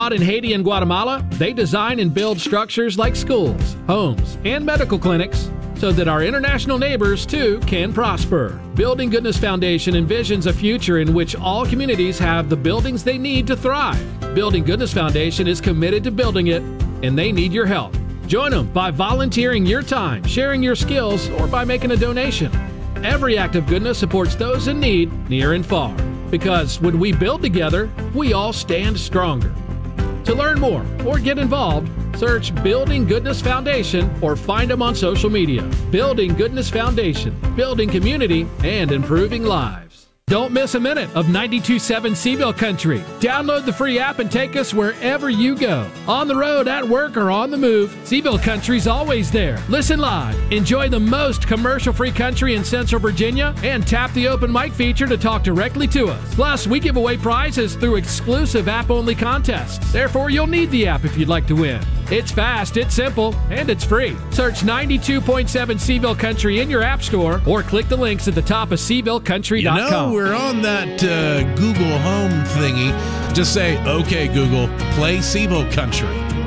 In Haiti and Guatemala, they design and build structures like schools, homes, and medical clinics so that our international neighbors, too, can prosper. Building Goodness Foundation envisions a future in which all communities have the buildings they need to thrive. Building Goodness Foundation is committed to building it, and they need your help. Join them by volunteering your time, sharing your skills, or by making a donation. Every act of goodness supports those in need, near and far. Because when we build together, we all stand stronger. To learn more or get involved, search Building Goodness Foundation or find them on social media. Building Goodness Foundation, building community and improving lives. Don't miss a minute of 92.7 Seville Country. Download the free app and take us wherever you go. On the road, at work, or on the move, Seville Country's always there. Listen live, enjoy the most commercial-free country in Central Virginia, and tap the open mic feature to talk directly to us. Plus, we give away prizes through exclusive app-only contests. Therefore, you'll need the app if you'd like to win. It's fast, it's simple, and it's free. Search 92.7 Seville Country in your app store or click the links at the top of SevilleCountry.com. You know, we're on that Google Home thingy. Just say, okay, Google, play Seville Country.